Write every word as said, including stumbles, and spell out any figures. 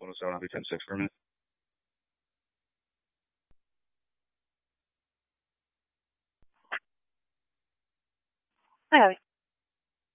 one oh seven Happy ten six for a minute. Hi, Abby.